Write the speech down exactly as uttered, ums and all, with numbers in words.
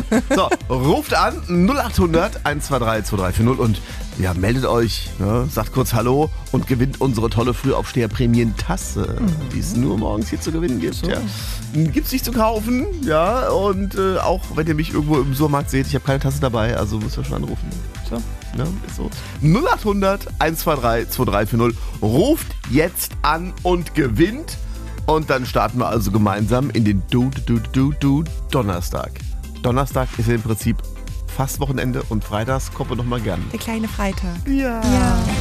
So, ruft an null acht hundert eins zwei drei zwei drei vier null und ja, meldet euch, ne, sagt kurz Hallo und gewinnt unsere tolle Frühaufsteher-Prämien-Tasse, mhm. die es nur morgens hier zu gewinnen gibt. So. Ja. Gibt es nicht zu kaufen, ja, und äh, auch wenn ihr mich irgendwo im Supermarkt seht, ich habe keine Tasse dabei, also müsst ihr schon anrufen. So, ne, ist so. null acht hundert eins zwei drei zwei drei vier null, ruft jetzt an und gewinnt. Und dann starten wir also gemeinsam in den Du, Du, Du, Du, Donnerstag. Donnerstag ist ja im Prinzip fast Wochenende und freitags kommen wir noch mal gern. Der kleine Freitag. Ja. ja.